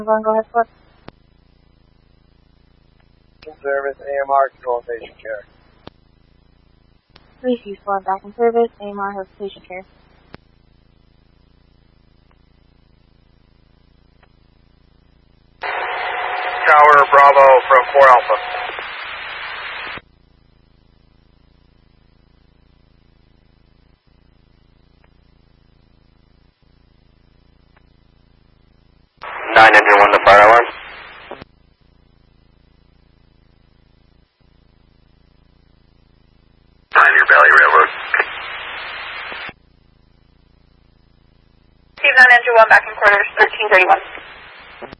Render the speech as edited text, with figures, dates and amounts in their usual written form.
Go ahead, Flip. Service, AMR, control patient care. 334 back in service, AMR has patient care. Tower Bravo from 4 Alpha. Engine 1 to fire alarm. Pioneer Valley Railroad. Steve 9 Engine 1 back in quarters, 1331.